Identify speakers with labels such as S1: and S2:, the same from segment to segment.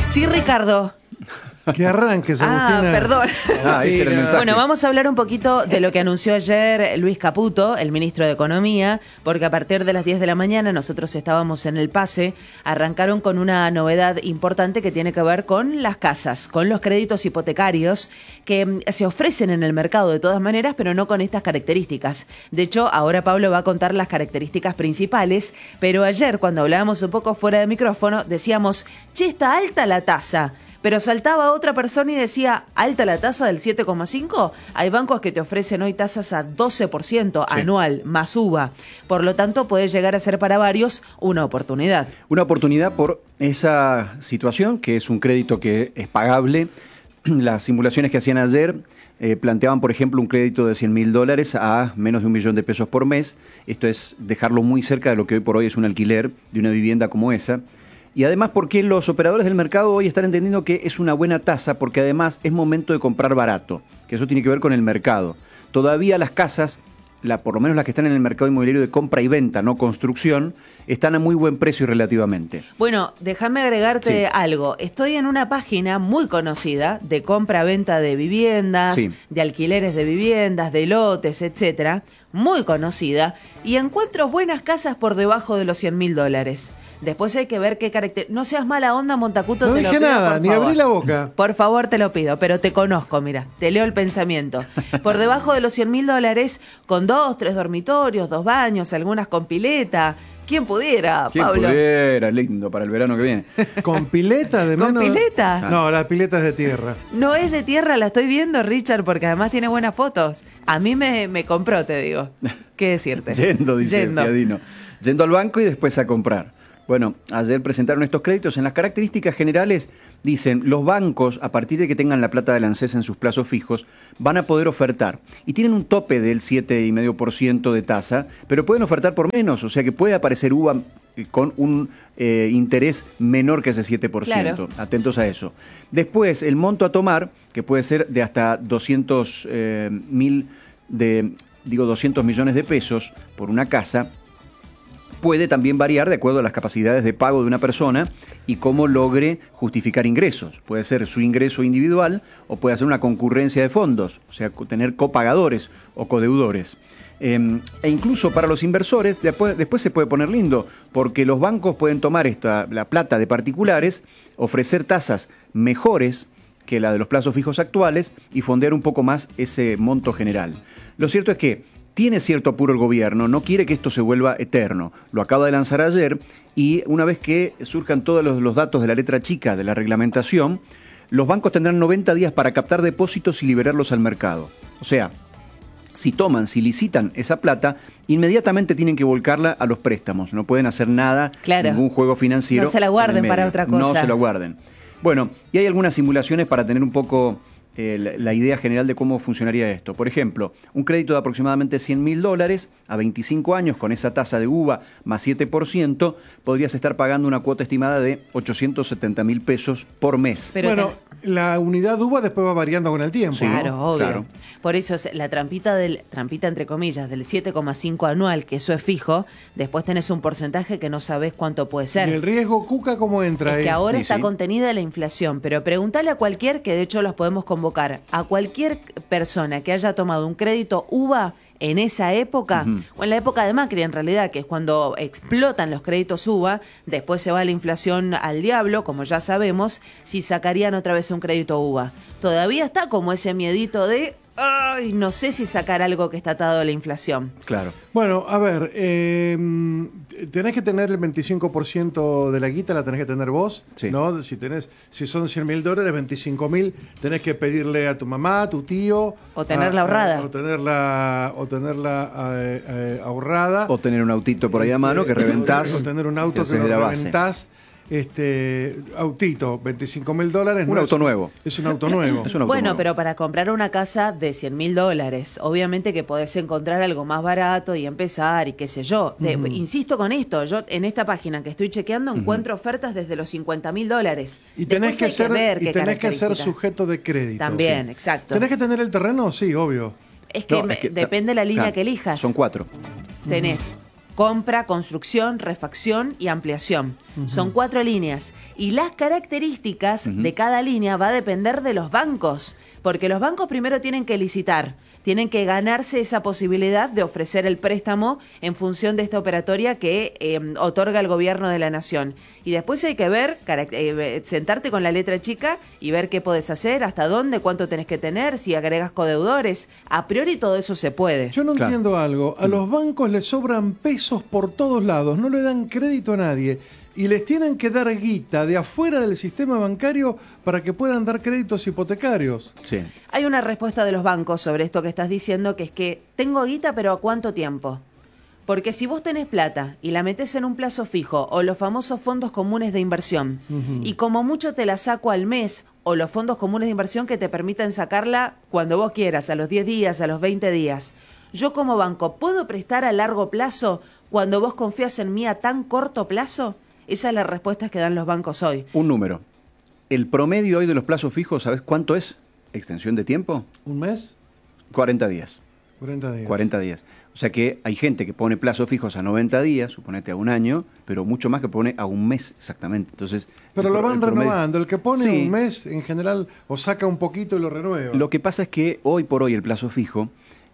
S1: Sí, Ricardo.
S2: Que arranques, Agustina.
S1: Perdón.
S3: Ese era el mensaje.
S1: Bueno, vamos a hablar un poquito de lo que anunció ayer Luis Caputo, el ministro de Economía, porque a partir de las 10 de la mañana nosotros estábamos en el pase, arrancaron con una novedad importante que tiene que ver con las casas, con los créditos hipotecarios que se ofrecen en el mercado de todas maneras, pero no con estas características. De hecho, ahora Pablo va a contar las características principales, pero ayer cuando hablábamos un poco fuera de micrófono decíamos, che, está alta la tasa. Pero saltaba otra persona y decía, ¿alta la tasa del 7,5? Hay bancos que te ofrecen hoy tasas a 12% anual, más UVA. Por lo tanto, puede llegar a ser para varios una oportunidad.
S3: Una oportunidad por esa situación, que es un crédito que es pagable. Las simulaciones que hacían ayer planteaban, por ejemplo, un crédito de $100.000 a menos de $1 millón por mes. Esto es dejarlo muy cerca de lo que hoy por hoy es un alquiler de una vivienda como esa. Y además porque los operadores del mercado hoy están entendiendo que es una buena tasa porque además es momento de comprar barato, que eso tiene que ver con el mercado. Todavía las casas, por lo menos las que están en el mercado inmobiliario de compra y venta, no construcción, están a muy buen precio relativamente.
S1: Bueno, déjame agregarte algo. Estoy en una página muy conocida de compra-venta de viviendas, de alquileres de viviendas, de lotes, etcétera, muy conocida, y encuentro buenas casas por debajo de los $100.000. Después hay que ver qué carácter. No seas mala onda, Montacuto.
S2: No
S1: te
S2: dije
S1: lo pido,
S2: nada,
S1: por
S2: ni
S1: favor.
S2: abrí la boca.
S1: Por favor, te lo pido, pero te conozco, mira, te leo el pensamiento. Por debajo de los $100.000, con 2, 3 dormitorios, 2 baños, algunas con pileta. ¿Quién pudiera,
S3: ¿Quién
S1: Pablo?
S3: pudiera? Lindo para el verano que viene.
S2: ¿Con pileta de menos?
S1: ¿Con pileta?
S2: No, la pileta es de tierra.
S1: No es de tierra, la estoy viendo, Richard, porque además tiene buenas fotos. A mí me compró, te digo. ¿Qué decirte?
S3: Yendo, dice Piadino. Yendo al banco y después a comprar. Bueno, ayer presentaron estos créditos. En las características generales dicen, los bancos, a partir de que tengan la plata del ANSES en sus plazos fijos, van a poder ofertar. Y tienen un tope del 7,5% de tasa, pero pueden ofertar por menos, o sea que puede aparecer UVA con un interés menor que ese 7%. Claro. Atentos a eso. Después, el monto a tomar, que puede ser de hasta 200 millones de pesos por una casa, puede también variar de acuerdo a las capacidades de pago de una persona y cómo logre justificar ingresos. Puede ser su ingreso individual o puede ser una concurrencia de fondos, o sea, tener copagadores o codeudores. E incluso para los inversores, después se puede poner lindo, porque los bancos pueden tomar la plata de particulares, ofrecer tasas mejores que la de los plazos fijos actuales y fondear un poco más ese monto general. Lo cierto es que tiene cierto apuro el gobierno, no quiere que esto se vuelva eterno. Lo acaba de lanzar ayer y una vez que surjan todos los datos de la letra chica de la reglamentación, los bancos tendrán 90 días para captar depósitos y liberarlos al mercado. O sea, si licitan esa plata, inmediatamente tienen que volcarla a los préstamos. No pueden hacer nada, ningún juego financiero.
S1: No se la guarden para otra cosa.
S3: No se la guarden. Bueno, y hay algunas simulaciones para tener un poco la idea general de cómo funcionaría esto. Por ejemplo, un crédito de aproximadamente $100.000 a 25 años con esa tasa de UVA más 7%, podrías estar pagando una cuota estimada de $870.000 por mes.
S1: Pero
S2: bueno, la unidad UVA después va variando con el tiempo.
S1: Sí, claro,
S2: ¿no?
S1: obvio.
S2: Claro.
S1: Por eso es la trampita entre comillas, del 7,5 anual, que eso es fijo, después tenés un porcentaje que no sabés cuánto puede ser.
S2: ¿Y el riesgo Cuca cómo entra ahí?
S1: Es que ahora está contenida la inflación, pero preguntale a cualquier, que de hecho los podemos convocar, a cualquier persona que haya tomado un crédito UVA en esa época, o en la época de Macri en realidad, que es cuando explotan los créditos UVA, después se va la inflación al diablo, como ya sabemos, si sacarían otra vez un crédito UVA. Todavía está como ese miedito de, ay, no sé si sacar algo que está atado a la inflación.
S3: Claro.
S2: Bueno, a ver, tenés que tener el 25% de la guita, la tenés que tener vos, ¿no? Si son $100.000, $25.000, tenés que pedirle a tu mamá, a tu tío.
S1: O tenerla ahorrada.
S2: O tenerla ahorrada.
S3: O tener un autito por ahí a mano que reventás.
S2: O tener un auto que lo reventás. Autito, $25.000.
S3: Un auto nuevo.
S2: Es un auto nuevo.
S1: Bueno, pero para comprar una casa de $100.000, obviamente que podés encontrar algo más barato y empezar y qué sé yo. Insisto con esto, yo en esta página que estoy chequeando encuentro ofertas desde los $50.000.
S2: Y tenés que ser sujeto de crédito.
S1: También, exacto.
S2: ¿Tenés que tener el terreno? Sí, obvio.
S1: Es que depende de la línea que elijas.
S3: Son 4.
S1: Tenés compra, construcción, refacción y ampliación. Son 4 líneas. Y las características de cada línea va a depender de los bancos, porque los bancos primero tienen que licitar, tienen que ganarse esa posibilidad de ofrecer el préstamo en función de esta operatoria que otorga el gobierno de la nación. Y después hay que ver, sentarte con la letra chica y ver qué podés hacer, hasta dónde, cuánto tenés que tener, si agregas codeudores. A priori todo eso se puede.
S2: Yo no entiendo algo. A los bancos les sobran pesos por todos lados, no le dan crédito a nadie. Y les tienen que dar guita de afuera del sistema bancario para que puedan dar créditos hipotecarios.
S3: Sí.
S1: Hay una respuesta de los bancos sobre esto que estás diciendo, que es que tengo guita, pero ¿a cuánto tiempo? Porque si vos tenés plata y la metés en un plazo fijo o los famosos fondos comunes de inversión, y como mucho te la saco al mes, o los fondos comunes de inversión que te permiten sacarla cuando vos quieras, a los 10 días, a los 20 días, yo como banco, ¿puedo prestar a largo plazo cuando vos confías en mí a tan corto plazo? Esa es la respuesta que dan los bancos hoy.
S3: Un número. El promedio hoy de los plazos fijos, ¿sabes cuánto es? ¿Extensión de tiempo?
S2: ¿Un mes?
S3: 40 días.
S2: 40 días.
S3: 40 días. O sea que hay gente que pone plazos fijos a 90 días, suponete a un año, pero mucho más que pone a un mes exactamente. Entonces,
S2: pero lo van renovando. El que pone
S3: sí,
S2: un mes, en general, o saca un poquito y lo renueva.
S3: Lo que pasa es que hoy por hoy el plazo fijo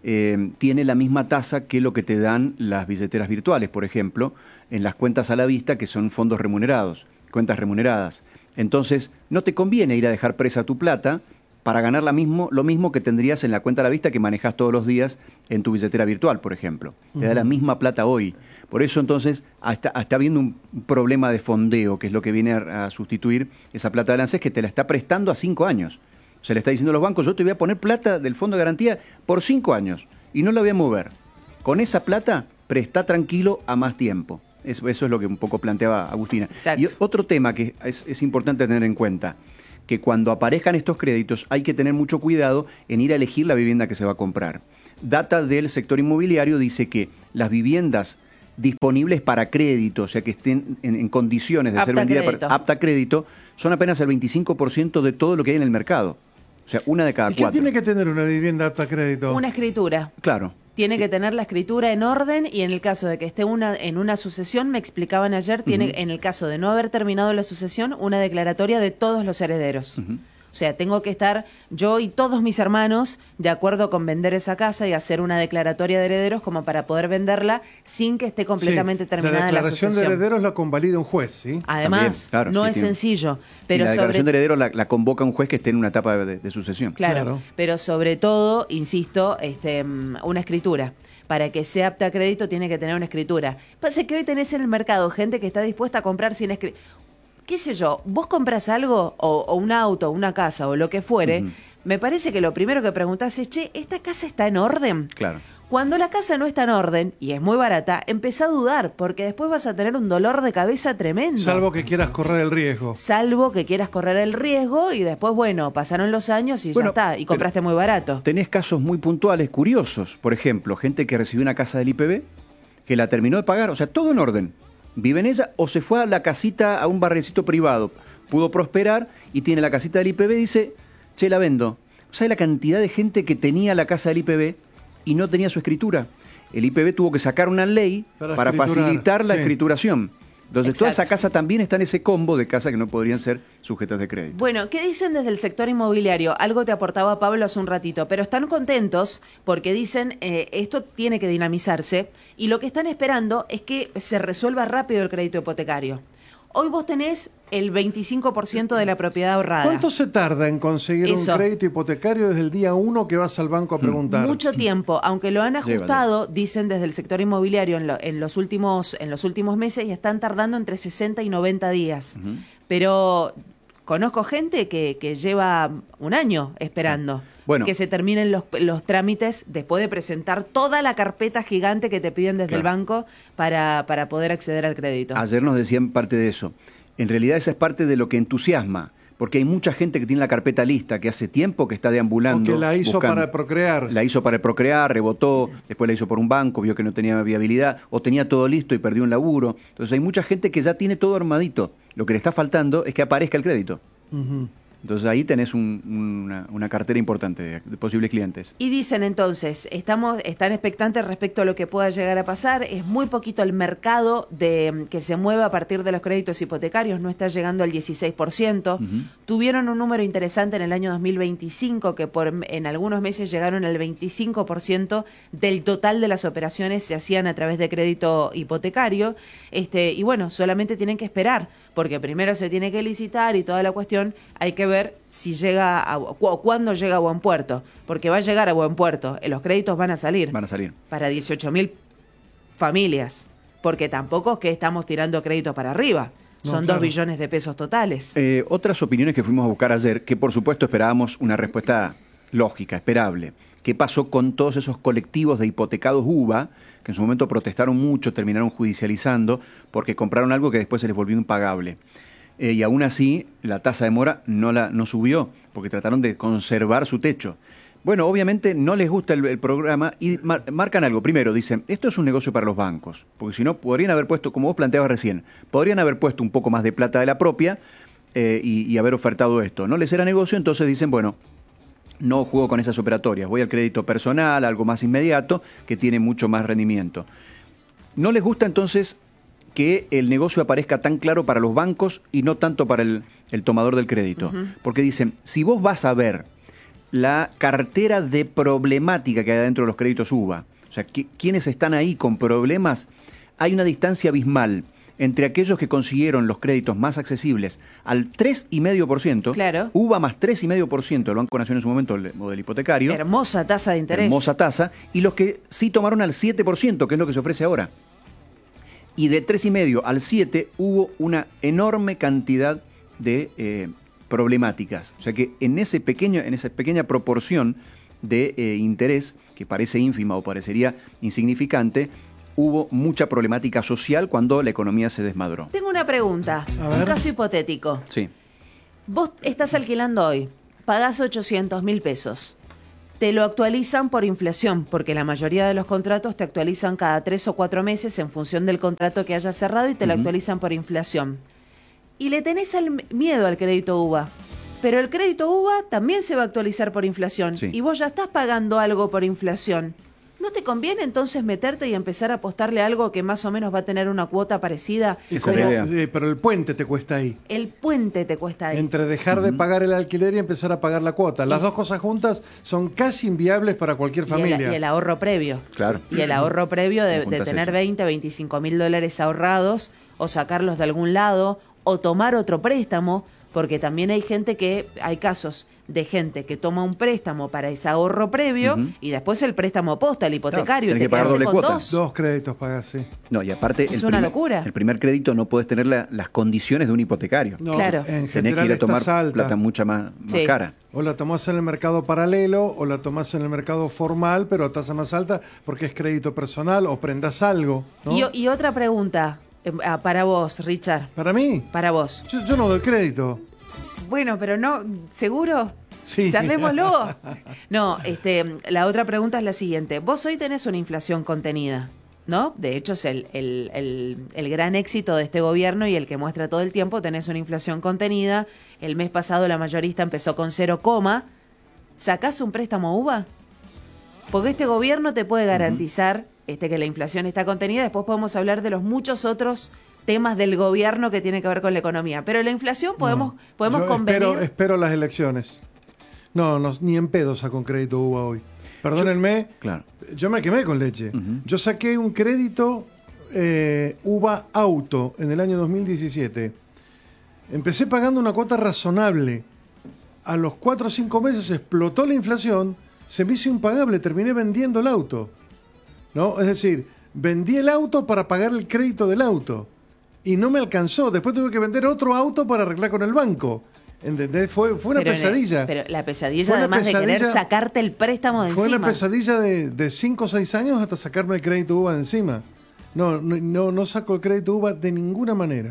S3: tiene la misma tasa que lo que te dan las billeteras virtuales, por ejemplo, en las cuentas a la vista, que son fondos remunerados, cuentas remuneradas. Entonces, no te conviene ir a dejar presa tu plata para ganar lo mismo que tendrías en la cuenta a la vista que manejas todos los días en tu billetera virtual, por ejemplo. Te da la misma plata hoy. Por eso, entonces, está habiendo un problema de fondeo, que es lo que viene a sustituir esa plata de ANSES, que te la está prestando a 5 años. O sea, le está diciendo a los bancos, yo te voy a poner plata del fondo de garantía por 5 años y no la voy a mover. Con esa plata, presta tranquilo a más tiempo. Eso es lo que un poco planteaba Agustina.
S1: Exacto.
S3: Y otro tema que es importante tener en cuenta, que cuando aparezcan estos créditos hay que tener mucho cuidado en ir a elegir la vivienda que se va a comprar. Data del sector inmobiliario dice que las viviendas disponibles para crédito, o sea que estén en condiciones de ser vendidas para apta a crédito, son apenas el 25% de todo lo que hay en el mercado. O sea, una de cada 4.
S2: ¿Qué tiene que tener una vivienda apta a crédito?
S1: Una escritura.
S3: Claro.
S1: Tiene que tener la escritura en orden y en el caso de que esté en una sucesión, me explicaban ayer, tiene en el caso de no haber terminado la sucesión, una declaratoria de todos los herederos. O sea, tengo que estar yo y todos mis hermanos de acuerdo con vender esa casa y hacer una declaratoria de herederos como para poder venderla sin que esté completamente terminada la sucesión.
S2: La declaración de herederos la convalida un juez, ¿sí?
S1: Además,
S3: también, claro,
S1: no
S3: sí,
S1: es sencillo. Pero
S3: la declaración de herederos la convoca un juez que esté en una etapa de sucesión.
S1: Claro, pero sobre todo, insisto, una escritura. Para que sea apta a crédito tiene que tener una escritura. Pasa que hoy tenés en el mercado gente que está dispuesta a comprar sin escritura. Qué sé yo, vos compras algo, o un auto, una casa, o lo que fuere, me parece que lo primero que preguntás es, che, ¿esta casa está en orden?
S3: Claro.
S1: Cuando la casa no está en orden, y es muy barata, empezá a dudar, porque después vas a tener un dolor de cabeza tremendo.
S2: Salvo que quieras correr el riesgo.
S1: Salvo que quieras correr el riesgo, y después, bueno, pasaron los años y ya está, y compraste muy barato.
S3: Tenés casos muy puntuales, curiosos. Por ejemplo, gente que recibió una casa del IPB, que la terminó de pagar, o sea, todo en orden. Vive en ella o se fue a la casita, a un barrecito privado, pudo prosperar y tiene la casita del IPB y dice, che, la vendo. ¿Sabes la cantidad de gente que tenía la casa del IPB y no tenía su escritura? El IPB tuvo que sacar una ley para facilitar la escrituración. Entonces,
S1: Exacto.
S3: toda esa casa también está en ese combo de casas que no podrían ser sujetas de crédito.
S1: Bueno, ¿qué dicen desde el sector inmobiliario? Algo te aportaba Pablo hace un ratito, pero están contentos porque dicen esto tiene que dinamizarse y lo que están esperando es que se resuelva rápido el crédito hipotecario. Hoy vos tenés el 25% de la propiedad ahorrada.
S2: ¿Cuánto se tarda en conseguir un crédito hipotecario desde el día 1 que vas al banco a preguntar?
S1: Mucho tiempo, aunque lo han ajustado, dicen desde el sector inmobiliario en los últimos meses y están tardando entre 60 y 90 días. Pero conozco gente que lleva un año esperando que se terminen los trámites después de presentar toda la carpeta gigante que te piden desde el banco para poder acceder al crédito.
S3: Ayer nos decían parte de eso. En realidad esa es parte de lo que entusiasma, porque hay mucha gente que tiene la carpeta lista, que hace tiempo que está deambulando.
S2: O que la hizo para procrear.
S3: La hizo para procrear, rebotó, después la hizo por un banco, vio que no tenía viabilidad, o tenía todo listo y perdió un laburo. Entonces hay mucha gente que ya tiene todo armadito. Lo que le está faltando es que aparezca el crédito. Entonces ahí tenés una cartera importante de posibles clientes.
S1: Y dicen entonces, están expectantes respecto a lo que pueda llegar a pasar, es muy poquito el mercado que se mueve a partir de los créditos hipotecarios, no está llegando al 16%. Tuvieron un número interesante en el año 2025 que en algunos meses llegaron al 25% del total de las operaciones se hacían a través de crédito hipotecario. Y bueno, solamente tienen que esperar, porque primero se tiene que licitar y toda la cuestión, hay que ver si llega cuándo llega a buen puerto, porque va a llegar a buen puerto, los créditos van a salir.
S3: Van a salir.
S1: Para 18.000 familias, porque tampoco es que estamos tirando créditos para arriba. Son 2 billones de pesos totales.
S3: Otras opiniones que fuimos a buscar ayer, que por supuesto esperábamos una respuesta lógica, esperable. ¿Qué pasó con todos esos colectivos de hipotecados UBA, que en su momento protestaron mucho, terminaron judicializando, porque compraron algo que después se les volvió impagable? Y aún así, la tasa de mora no subió, porque trataron de conservar su techo. Bueno, obviamente no les gusta el programa y marcan algo. Primero, dicen, esto es un negocio para los bancos, porque si no, podrían haber puesto, como vos planteabas recién, podrían haber puesto un poco más de plata de la propia y haber ofertado esto. No les era negocio, entonces dicen, bueno, no juego con esas operatorias, voy al crédito personal, algo más inmediato, que tiene mucho más rendimiento. No les gusta entonces que el negocio aparezca tan claro para los bancos y no tanto para el tomador del crédito. Porque dicen, si vos vas a ver la cartera de problemática que hay dentro de los créditos UBA, o sea, quienes están ahí con problemas, hay una distancia abismal entre aquellos que consiguieron los créditos más accesibles al 3,5%,
S1: claro.
S3: UBA más 3,5% del Banco Nación en su momento, o del hipotecario.
S1: Hermosa tasa de interés.
S3: Hermosa tasa, y los que sí tomaron al 7%, que es lo que se ofrece ahora. Y de 3,5 al 7 hubo una enorme cantidad de problemáticas. O sea que en esa pequeña proporción de interés, que parece ínfima o parecería insignificante, hubo mucha problemática social cuando la economía se desmadró.
S1: Tengo una pregunta, un caso hipotético.
S3: Sí.
S1: Vos estás alquilando hoy, pagás 800.000 pesos. Te lo actualizan por inflación, porque la mayoría de los contratos te actualizan cada 3 o 4 meses en función del contrato que hayas cerrado y te lo actualizan por inflación. Y le tenés miedo al crédito UBA, pero el crédito UBA también se va a actualizar por inflación. Sí. Y vos ya estás pagando algo por inflación. ¿No te conviene entonces meterte y empezar a apostarle a algo que más o menos va a tener una cuota parecida?
S2: Pero el puente te cuesta ahí.
S1: El puente te cuesta ahí.
S2: Entre dejar de pagar el alquiler y empezar a pagar la cuota. Las dos cosas juntas son casi inviables para cualquier familia.
S1: Y el ahorro previo.
S3: Claro.
S1: Y el ahorro previo de tener 20, 25 mil dólares ahorrados, o sacarlos de algún lado, o tomar otro préstamo, porque también hay casos de gente que toma un préstamo para ese ahorro previo y después el préstamo posta, el hipotecario,
S3: claro, y te quedas con
S2: cuota. Dos créditos pagas, sí.
S3: No, y aparte
S1: es una locura.
S3: El primer crédito no puedes tener las condiciones de un hipotecario.
S2: No,
S1: claro.
S3: Tenés que ir a tomar plata mucha más cara.
S2: O la tomás en el mercado paralelo o la tomás en el mercado formal, pero a tasa más alta porque es crédito personal o prendas algo, ¿no?
S1: Y otra pregunta para vos, Richard.
S2: ¿Para mí?
S1: Para vos.
S2: Yo no doy crédito.
S1: Bueno, pero no, ¿seguro?
S2: Sí.
S1: Charlémoslo. No, la otra pregunta es la siguiente. Vos hoy tenés una inflación contenida, ¿no? De hecho, es el gran éxito de este gobierno y el que muestra todo el tiempo. Tenés una inflación contenida. El mes pasado la mayorista empezó con 0, ¿sacás un préstamo UBA? Porque este gobierno te puede garantizar que la inflación está contenida. Después podemos hablar de los muchos otros temas del gobierno que tienen que ver con la economía. Pero la inflación podemos convenir.
S2: Espero las elecciones. No, ni en pedo saco un crédito UBA hoy. Perdónenme,
S3: Claro.
S2: Yo me quemé con leche. Yo saqué un crédito UBA auto en el año 2017. Empecé pagando una cuota razonable. A los 4 o 5 meses explotó la inflación, se me hizo impagable, terminé vendiendo el auto. ¿No? Es decir, vendí el auto para pagar el crédito del auto. Y no me alcanzó. Después tuve que vender otro auto para arreglar con el banco. ¿Entendés? Fue una pesadilla.
S1: Pero la pesadilla, además de querer sacarte el préstamo de
S2: fue
S1: encima.
S2: Fue una pesadilla de 5 o 6 años hasta sacarme el crédito UBA de encima. No saco el crédito UBA de ninguna manera.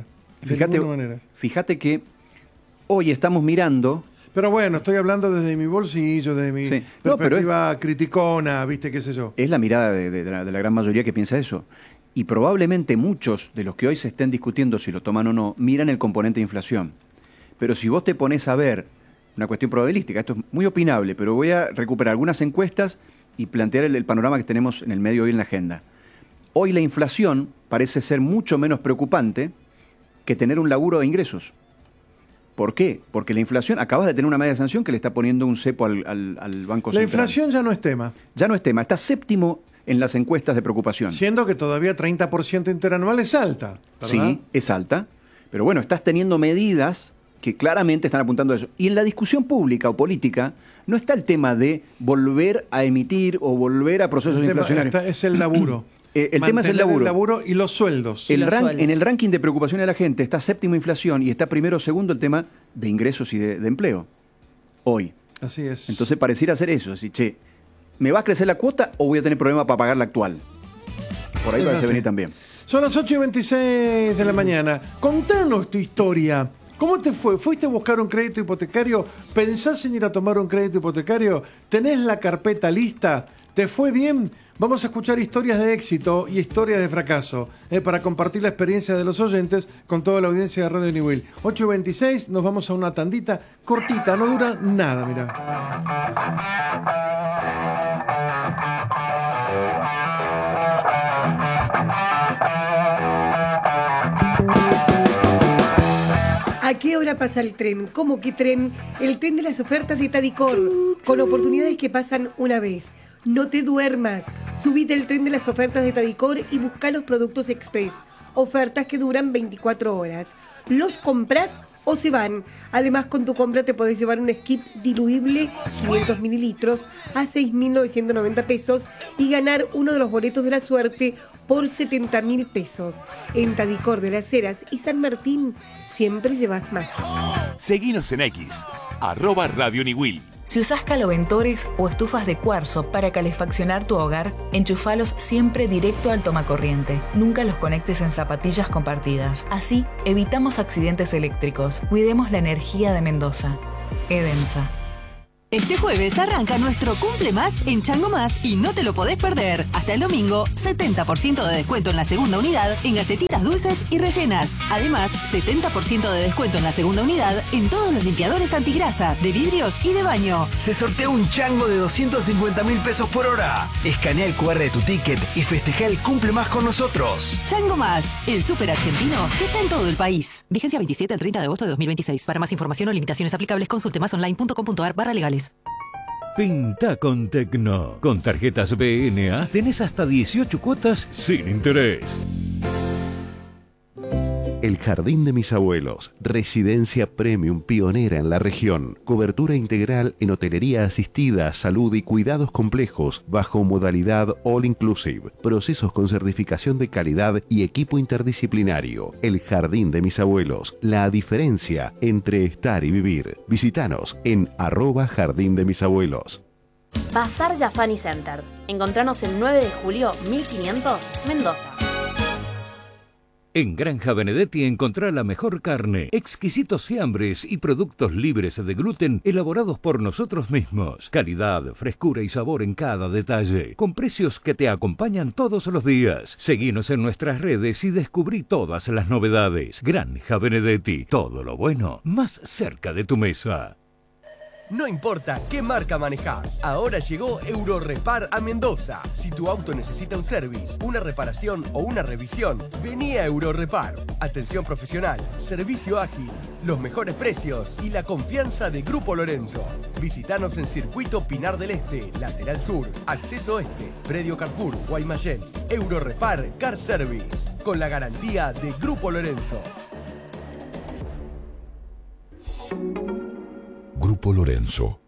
S3: Fíjate que hoy estamos mirando...
S2: Pero bueno, estoy hablando desde mi bolsillo, desde mi perspectiva criticona, ¿viste? ¿Qué sé yo?
S3: Es la mirada de la gran mayoría que piensa eso. Y probablemente muchos de los que hoy se estén discutiendo si lo toman o no, miran el componente de inflación. Pero si vos te pones a ver una cuestión probabilística, esto es muy opinable, pero voy a recuperar algunas encuestas y plantear el panorama que tenemos en el medio hoy en la agenda. Hoy la inflación parece ser mucho menos preocupante que tener un laburo de ingresos. ¿Por qué? Porque la inflación, acabas de tener una media sanción que le está poniendo un cepo al Banco Central.
S2: La inflación ya no es tema.
S3: Ya no es tema, está séptimo en las encuestas de preocupación.
S2: Siendo que todavía 30% interanual es alta, ¿verdad?
S3: Sí, es alta, pero bueno, estás teniendo medidas que claramente están apuntando a eso. Y en la discusión pública o política no está el tema de volver a emitir o volver a procesos inflacionarios.
S2: Es el laburo.
S3: El tema es el laburo.
S2: Y los sueldos.
S3: En el ranking de preocupación de la gente está séptimo inflación y está primero o segundo el tema de ingresos y de empleo. Hoy.
S2: Así es.
S3: Entonces pareciera ser eso. Así, che, ¿me va a crecer la cuota o voy a tener problema para pagar la actual? Por ahí parece venir también.
S2: Son las 8:26 de la mañana. Contanos tu historia. ¿Cómo te fue? ¿Fuiste a buscar un crédito hipotecario? ¿Pensás en ir a tomar un crédito hipotecario? ¿Tenés la carpeta lista? ¿Te fue bien? Vamos a escuchar historias de éxito y historias de fracaso para compartir la experiencia de los oyentes con toda la audiencia de Radio Niwil. 8:26, nos vamos a una tandita cortita, no dura nada, mirá.
S4: ¿A qué hora pasa el tren? ¿Cómo qué tren? El tren de las ofertas de Tadicor, con oportunidades que pasan una vez. No te duermas. Subite al tren de las ofertas de Tadicor y busca los productos express. Ofertas que duran 24 horas. Los compras o se van. Además, con tu compra te podés llevar un skip diluible 500 mililitros a 6.990 pesos y ganar uno de los boletos de la suerte por 70.000 pesos. En Tadicor de las Heras y San Martín siempre llevas más.
S5: Seguinos en X, @Radio Niwil.
S6: Si usás caloventores o estufas de cuarzo para calefaccionar tu hogar, enchufalos siempre directo al tomacorriente. Nunca los conectes en zapatillas compartidas. Así, evitamos accidentes eléctricos. Cuidemos la energía de Mendoza. Edensa.
S7: Este jueves arranca nuestro Cumple Más en Chango Más y no te lo podés perder. Hasta el domingo, 70% de descuento en la segunda unidad en galletitas dulces y rellenas. Además, 70% de descuento en la segunda unidad en todos los limpiadores antigrasa, de vidrios y de baño.
S8: Se sortea un chango de 250.000 pesos por hora. Escanea el QR de tu ticket y festeja el Cumple Más con nosotros.
S7: Chango Más, el súper argentino que está en todo el país. Vigencia 27 al 30 de agosto de 2026. Para más información o limitaciones aplicables, consulte masonline.com.ar/legales.
S9: Pinta con Tecno. Con tarjetas BNA tenés hasta 18 cuotas sin interés.
S10: El Jardín de mis abuelos, residencia premium pionera en la región, cobertura integral en hotelería asistida, salud y cuidados complejos bajo modalidad all inclusive, procesos con certificación de calidad y equipo interdisciplinario. El Jardín de mis abuelos, la diferencia entre estar y vivir. Visítanos en @Jardín de mis abuelos.
S11: Bazar Jafani Center. Encontranos el 9 de julio 1500, Mendoza.
S9: En Granja Benedetti encontrá la mejor carne, exquisitos fiambres y productos libres de gluten elaborados por nosotros mismos. Calidad, frescura y sabor en cada detalle, con precios que te acompañan todos los días. Seguinos en nuestras redes y descubrí todas las novedades. Granja Benedetti, todo lo bueno más cerca de tu mesa.
S12: No importa qué marca manejás, ahora llegó Eurorepar a Mendoza. Si tu auto necesita un service, una reparación o una revisión, vení a Eurorepar. Atención profesional, servicio ágil, los mejores precios y la confianza de Grupo Lorenzo. Visítanos en Circuito Pinar del Este, Lateral Sur, Acceso Este, Predio Carrefour, Guaymallén. Eurorepar Car Service, con la garantía de Grupo Lorenzo.
S13: Grupo Lorenzo.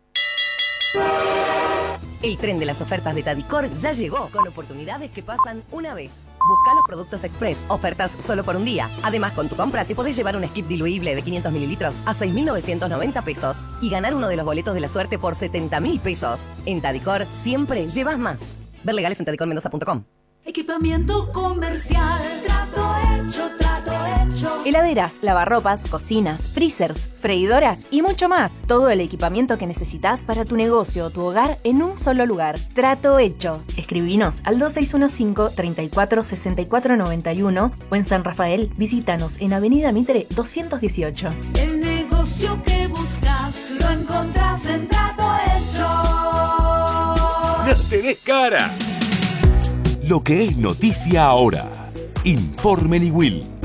S7: El tren de las ofertas de Tadicor ya llegó, con oportunidades que pasan una vez. Busca los productos express, ofertas solo por un día. Además, con tu compra te podés llevar un skip diluible de 500 mililitros a 6.990 pesos y ganar uno de los boletos de la suerte por 70.000 pesos. En Tadicor siempre llevas más. Ver legales en tadicormendoza.com.
S14: Equipamiento comercial, trato hecho, trato hecho.
S15: Heladeras, lavarropas, cocinas, freezers, freidoras y mucho más. Todo el equipamiento que necesitas para tu negocio o tu hogar en un solo lugar. Trato hecho. Escribinos al 2615 34 64 91 o en San Rafael visítanos en Avenida Mitre 218.
S14: El negocio que buscas lo encontrás en Trato Hecho.
S5: ¡No tenés cara! Lo que es noticia ahora. Informe Niwil.